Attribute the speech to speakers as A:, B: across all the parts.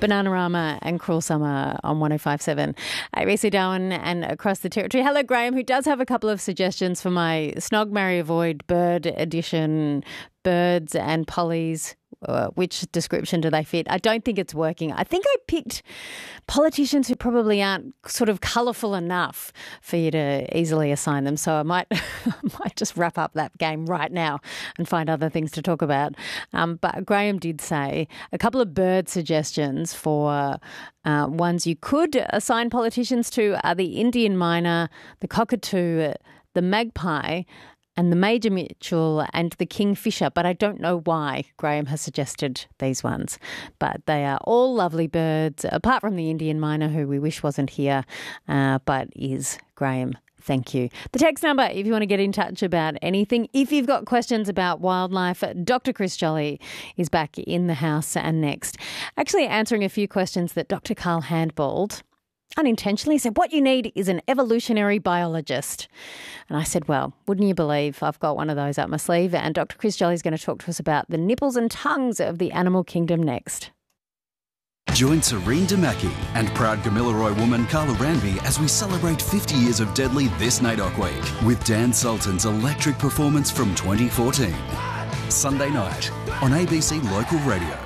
A: Bananarama and Cruel Summer on 105.7 ABC Darwin and across the territory. Hello, Graham, who does have a couple of suggestions for my Snog, Marry, Avoid Bird edition, birds and pollies. Which description do they fit? I don't think it's working. I think I picked politicians who probably aren't sort of colourful enough for you to easily assign them. So I might just wrap up that game right now and find other things to talk about. But Graham did say a couple of bird suggestions for ones you could assign politicians to are the Indian myna, the cockatoo, the magpie, and the Major Mitchell and the Kingfisher, but I don't know why Graham has suggested these ones. But they are all lovely birds, apart from the Indian myna, who we wish wasn't here, but is Graham. Thank you. The text number, if you want to get in touch about anything, if you've got questions about wildlife, Dr. Chris Jolly is back in the house and next. Actually answering a few questions that Dr. Carl handballed unintentionally said, what you need is an evolutionary biologist. And I said, well, wouldn't you believe I've got one of those up my sleeve? And Dr. Chris Jolly is going to talk to us about the nipples and tongues of the animal kingdom next.
B: Join Serene Damaki and proud Gamilaroi woman Carla Ranby as we celebrate 50 years of Deadly this NAIDOC week with Dan Sultan's electric performance from 2014. Sunday night on ABC Local Radio.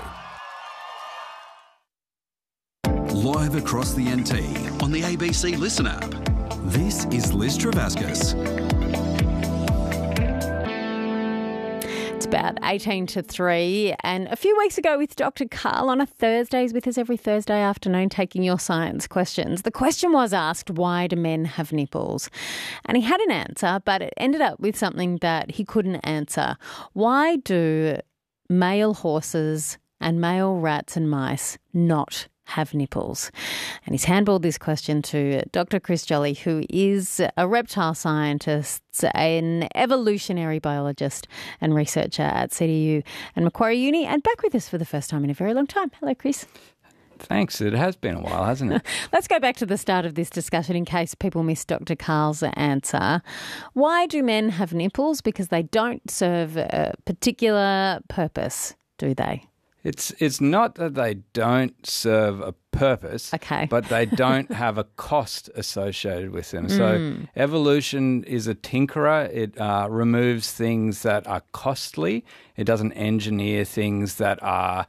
B: Live across the NT on the ABC Listen app. This is Liz Travascus.
A: It's about 18 to 3 and a few weeks ago with Dr. Carl on a Thursday. He's with us every Thursday afternoon taking your science questions. The question was asked, why do men have nipples? And he had an answer, but it ended up with something that he couldn't answer. Why do male horses and male rats and mice not have nipples? And he's handballed this question to Dr. Chris Jolly, who is a reptile scientist, an evolutionary biologist and researcher at CDU and Macquarie Uni, and back with us for the first time in a very long time. Hello, Chris.
C: Thanks. It has been a while, hasn't it?
A: Let's go back to the start of this discussion in case people missed Dr. Carl's answer. Why do men have nipples? Because they don't serve a particular purpose, do they?
C: It's not that they don't serve a purpose, but they don't have a cost associated with them. So evolution is a tinkerer. It removes things that are costly. It doesn't engineer things that are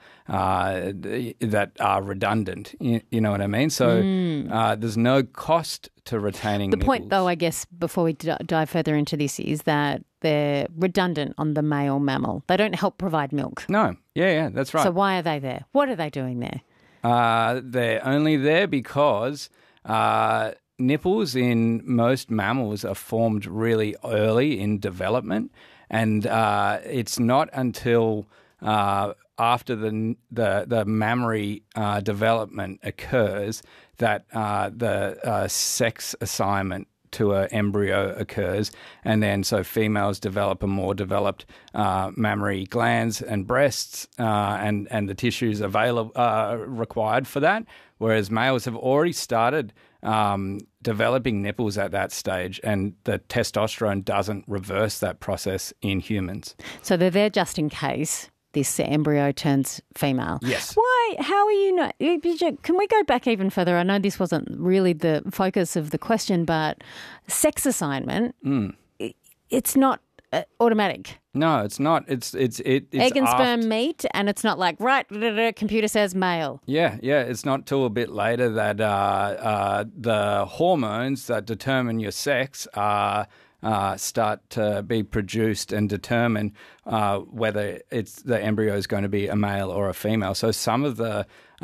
C: redundant. You know what I mean? So there's no cost to retaining
A: The
C: nipples.
A: point, though, I guess, before we dive further into this, is that they're redundant on the male mammal. They don't help provide milk.
C: No. Yeah, that's right.
A: So why are they there? What are they doing there?
C: They're only there because nipples in most mammals are formed really early in development, and it's not until after the mammary development occurs that the sex assignment to an embryo occurs, and then so females develop a more developed mammary glands and breasts and the tissues available required for that, whereas males have already started developing nipples at that stage, and the testosterone doesn't reverse that process in humans.
A: So they're there just in case this embryo turns female.
C: Yes.
A: Why? How are you not? Can we go back even further? I know this wasn't really the focus of the question, but sex assignment, it's not automatic.
C: No, it's not. It's
A: egg and sperm meet, and it's not like, right, computer says male.
C: Yeah. It's not till a bit later that the hormones that determine your sex start to be produced and determine whether the embryo is going to be a male or a female. So some of the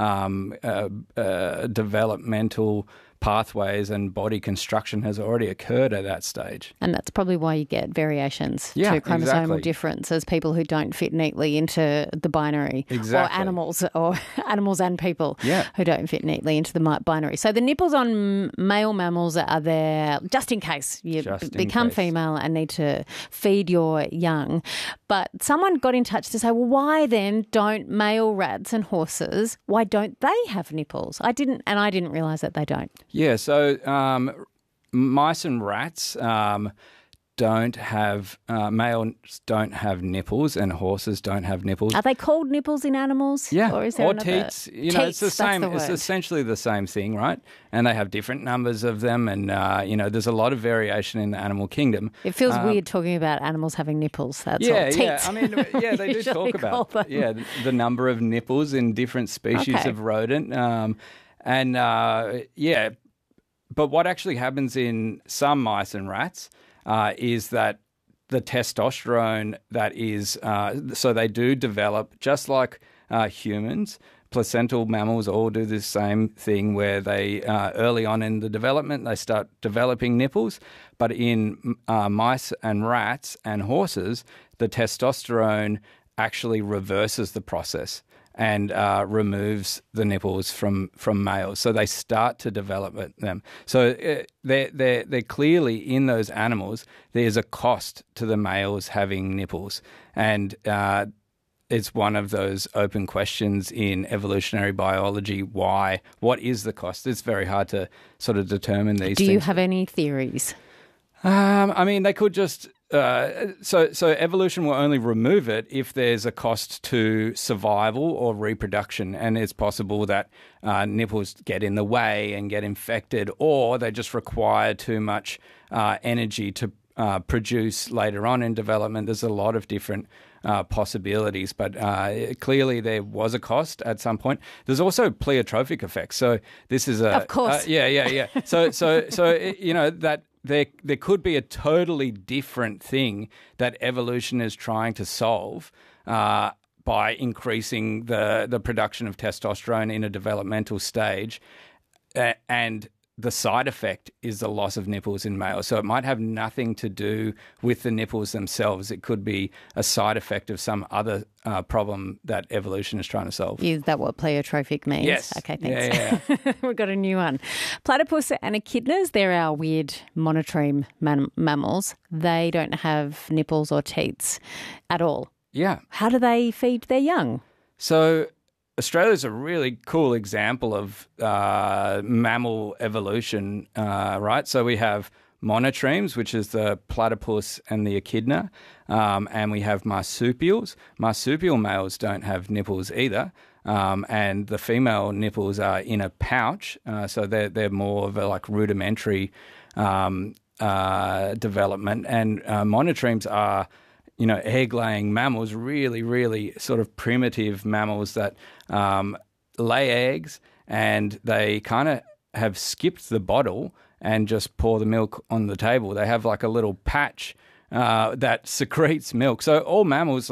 C: developmental pathways and body construction has already occurred at that stage.
A: And that's probably why you get variations to chromosomal difference as people who don't fit neatly into the binary.
C: Exactly.
A: Or animals and people who don't fit neatly into the binary. So the nipples on male mammals are there just in case you become female and need to feed your young. But someone got in touch to say, well, why then don't male rats and horses, why don't they have nipples? I didn't realise that they don't.
C: Yeah, so mice and rats don't have males don't have nipples, and horses don't have nipples.
A: Are they called nipples in animals?
C: Yeah,
A: or is there another...
C: teats. You know, it's the
A: Teats,
C: same.
A: that's the
C: It's
A: word.
C: essentially the same thing, right? And they have different numbers of them, and there's a lot of variation in the animal kingdom.
A: It feels weird talking about animals having nipples. That's
C: Yeah,
A: all. Teats.
C: yeah. I mean, yeah, they do
A: Usually
C: talk
A: call
C: about
A: them.
C: the number of nipples in different species
A: Okay.
C: of rodent, But what actually happens in some mice and rats is that the testosterone that is, so they do develop, just like humans, placental mammals all do the same thing where they, early on in the development, they start developing nipples. But in mice and rats and horses, the testosterone actually reverses the process and removes the nipples from males. So they start to develop them. So they're clearly, in those animals, there's a cost to the males having nipples. And it's one of those open questions in evolutionary biology. Why? What is the cost? It's very hard to sort of determine these things.
A: Do you have any theories?
C: I mean, they could just... So evolution will only remove it if there's a cost to survival or reproduction, and it's possible that nipples get in the way and get infected, or they just require too much energy to produce later on in development. There's a lot of different possibilities, but clearly there was a cost at some point. There's also pleiotropic effects. So this is
A: Of course.
C: Yeah. So that. There could be a totally different thing that evolution is trying to solve by increasing the production of testosterone in a developmental stage, and the side effect is the loss of nipples in males. So it might have nothing to do with the nipples themselves. It could be a side effect of some other problem that evolution is trying to solve.
A: Is that what pleiotropic means?
C: Yes.
A: Okay, thanks.
C: Yeah.
A: We've got a new one. Platypus and echidnas, they're our weird monotreme mammals. They don't have nipples or teats at all.
C: Yeah.
A: How do they feed their young?
C: So Australia's a really cool example of mammal evolution, right? So we have monotremes, which is the platypus and the echidna, and we have marsupials. Marsupial males don't have nipples either, and the female nipples are in a pouch, so they're more of a like rudimentary development, and monotremes are egg-laying mammals, really, really sort of primitive mammals that lay eggs, and they kind of have skipped the bottle and just pour the milk on the table. They have like a little patch that secretes milk. So all mammals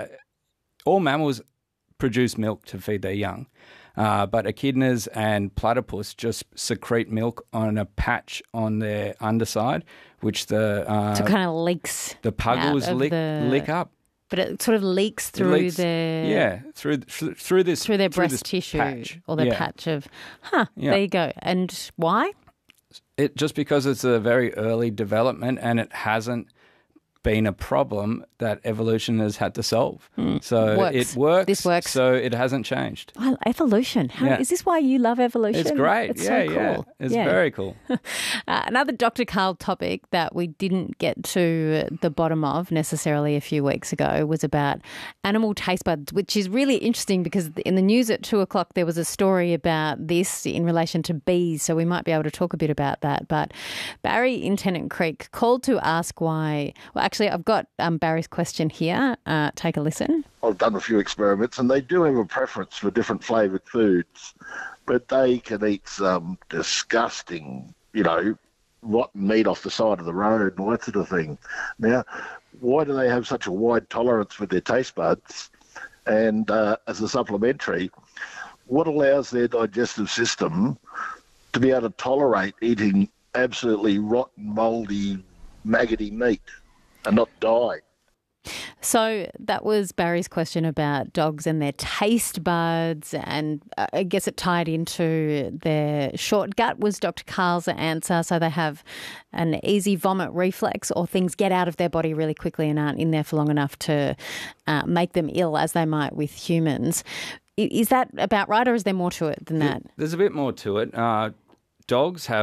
C: produce milk to feed their young. But echidnas and platypus just secrete milk on a patch on their underside, which
A: So it kind of leaks.
C: the puggles
A: out of
C: lick up.
A: But it sort of leaks
C: It
A: through
C: leaks-
A: their
C: yeah, through this
A: through their
C: through
A: breast
C: this
A: tissue
C: patch.
A: or their
C: Yeah.
A: patch of.
C: Yeah.
A: There you go. And why?
C: It just because it's a very early development and it hasn't been a problem that evolution has had to solve. So
A: Works.
C: it works.
A: This works.
C: So it hasn't changed.
A: Well, evolution.
C: Yeah.
A: Is this why you love evolution?
C: It's great.
A: It's
C: yeah,
A: so cool.
C: yeah. It's
A: Yeah.
C: very cool.
A: Another Dr. Karl topic that we didn't get to the bottom of necessarily a few weeks ago was about animal taste buds, which is really interesting because in the news at 2:00 there was a story about this in relation to bees, so we might be able to talk a bit about that. But Barry in Tennant Creek called to ask why. Well, actually, I've got Barry's question here. Take a listen.
D: I've done a few experiments, and they do have a preference for different flavoured foods, but they can eat some disgusting, rotten meat off the side of the road and all that sort of thing. Now, why do they have such a wide tolerance with their taste buds? And as a supplementary, what allows their digestive system to be able to tolerate eating absolutely rotten, mouldy, maggoty meat and not die?
A: So that was Barry's question about dogs and their taste buds, and I guess it tied into their short gut was Dr. Karl's answer. So they have an easy vomit reflex, or things get out of their body really quickly and aren't in there for long enough to make them ill, as they might with humans. Is that about right, or is there more to it than that?
C: There's a bit more to it. Dogs have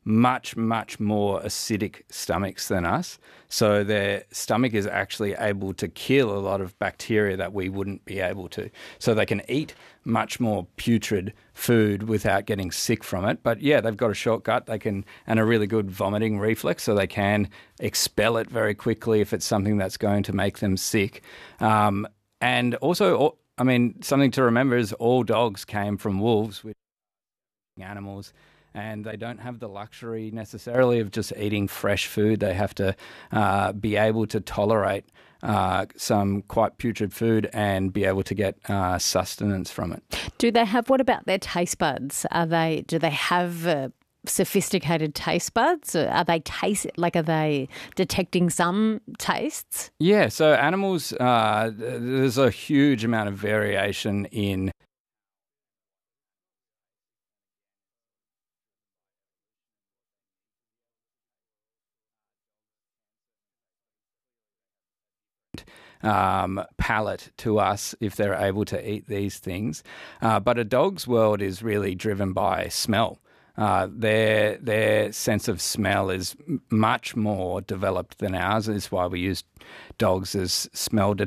C: much, much more acidic stomachs than us. So their stomach is actually able to kill a lot of bacteria that we wouldn't be able to. So they can eat much more putrid food without getting sick from it. But yeah, they've got a short gut, and a really good vomiting reflex, so they can expel it very quickly if it's something that's going to make them sick. And also, I mean, something to remember is all dogs came from wolves, which are animals, and they don't have the luxury necessarily of just eating fresh food. They have to be able to tolerate some quite putrid food and be able to get sustenance from it.
A: What about their taste buds? Do they have sophisticated taste buds? Are they detecting some tastes?
C: Yeah, so animals, there's a huge amount of variation in palate to us if they're able to eat these things. But a dog's world is really driven by smell. Their sense of smell is much more developed than ours. It's why we use dogs as smell